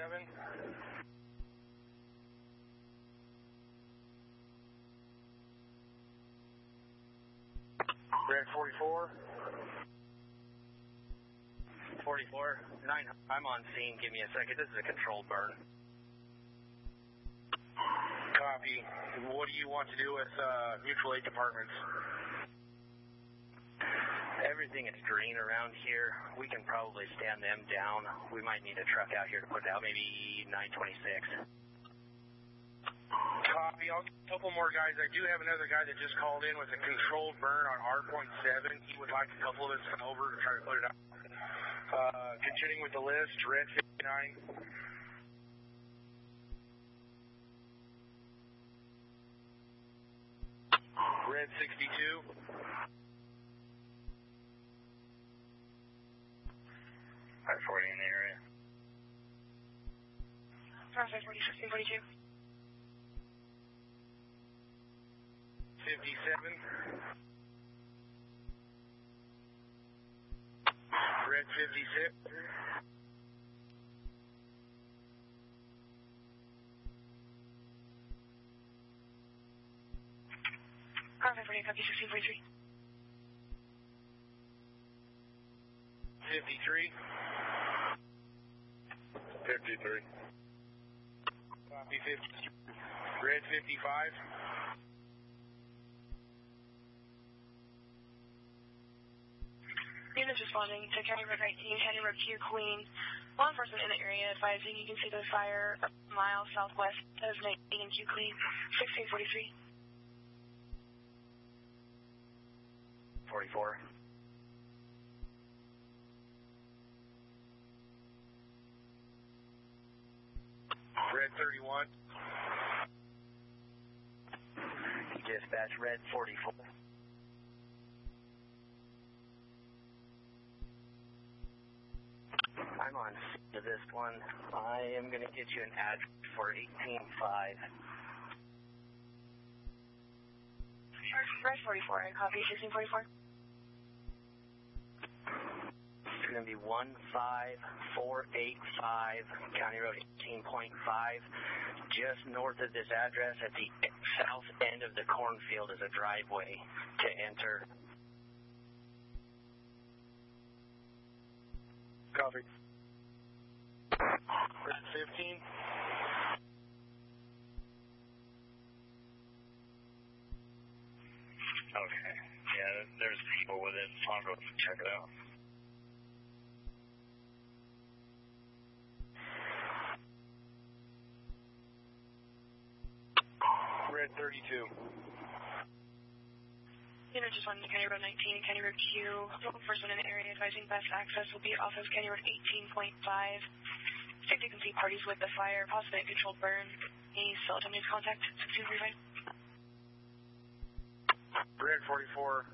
Red 44. 44, 9, I'm on scene. Give me a second. This is a controlled burn. Copy. What do you want to do with mutual aid departments? Everything is green around here. We can probably stand them down. We might need a truck out here to put out, maybe 926. Copy. I'll get a couple more guys. I do have another guy that just called in with a controlled burn on R.7. He would like a couple of us to come over to try to put it out. Continuing with the list, Red 59. Red 62. I-40 in the area. 40, 1642. 57. Red 56. Car 548, copy 1643. 53. 53. Copy 50. Red 55. Units responding to County Road 19, County Road Q, Queen. Law enforcement in the area advising you can see the fire a mile southwest of 19 and Q, Queen, 1643. 44. Red 31. Dispatch, Red 44. I'm on to this one. I am going to get you an ad for 18.5. Red 44, I copy 1644. It's going to be 15485 County Road 18.5. Just north of this address at the south end of the cornfield is a driveway to enter. Copy. Red 15. Okay. Yeah, there's people with it. I'll go check it out. Red 32. Unit just wanted to County Road 19, County Road Q. Local enforcement in the area advising best access will be off of County Road 18.5. Safety can see parties with the fire, possibly a controlled burn. Any cell needs contact 1635. Red 44.